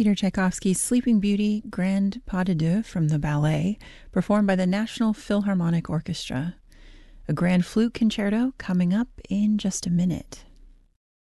Peter Tchaikovsky's Sleeping Beauty, Grand Pas de Deux from the ballet, performed by the National Philharmonic Orchestra. A grand flute concerto coming up in just a minute.